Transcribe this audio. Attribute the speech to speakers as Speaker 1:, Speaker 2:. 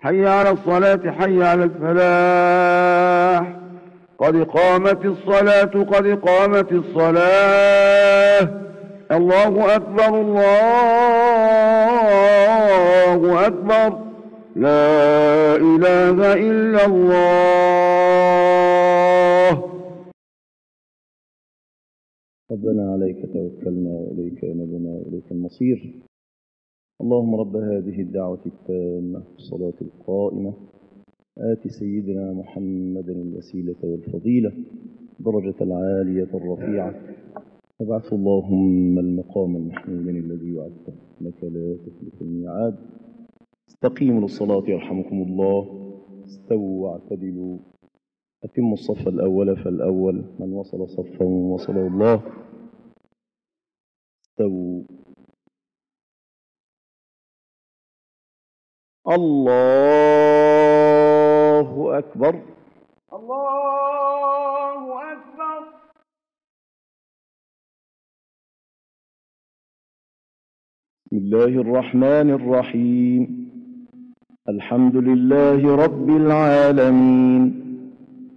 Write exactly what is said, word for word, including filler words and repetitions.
Speaker 1: حي على الصلاة حي على الفلاح قد قامت الصلاة قد قامت الصلاة الله أكبر الله أكبر لا إله إلا الله.
Speaker 2: ربنا عليك توكلنا وإليك أنبنا وإليك المصير. اللهم رب هذه الدعوة التامة والصلاة القائمة آت سيدنا محمدا الوسيلة والفضيلة درجة العالية الرفيعة وابعث اللهم المقام المحمود الذي وعدته إنك لا تخلف الميعاد. استقيموا للصلاة يرحمكم الله. استووا واعتدلوا. أتموا الصف الأول فالأول من وصل صفا وصله الله. استووا. الله أكبر
Speaker 1: الله أكبر.
Speaker 2: بسم الله الرحمن الرحيم. الحمد لله رب العالمين